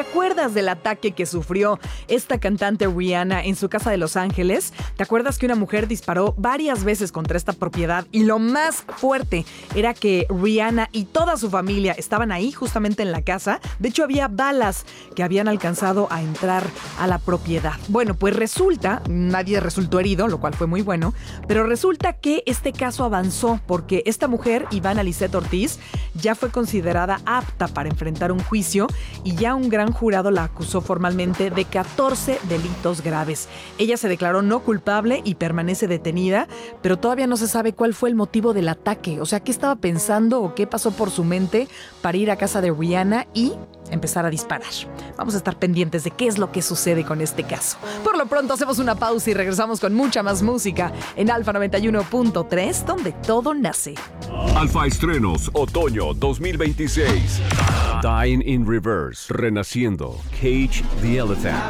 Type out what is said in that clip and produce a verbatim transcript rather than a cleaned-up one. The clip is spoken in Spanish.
acuerdas del ataque que sufrió esta cantante Rihanna en su casa de Los Ángeles? ¿Te acuerdas que una mujer disparó varias veces contra esta propiedad? Y lo más fuerte era que Rihanna y toda su familia estaban ahí justamente en la casa. De hecho, había balas que habían alcanzado a entrar a la propiedad. Bueno, pues resulta, nadie resultó herido, lo cual fue muy bueno, pero resulta que este caso avanzó porque esta mujer, Ivana Lisette Ortiz, ya fue considerada apta para enfrentar un juicio y ya un gran jurado la acusó formalmente de catorce delitos graves. Ella se declaró no culpable y permanece detenida, pero todavía no se sabe cuál fue el motivo del ataque. O sea, ¿qué estaba pensando o qué pasó por su mente para ir a casa de Rihanna y empezar a disparar? Vamos a estar pendientes de qué es lo que sucede con este caso. Por lo pronto hacemos una pausa y regresamos con mucha más música en Alfa noventa y uno punto tres, donde todo nace. Alfa Estrenos Otoño dos mil veintiséis. Dying in Reverse, Renaciendo, Cage the Elephant,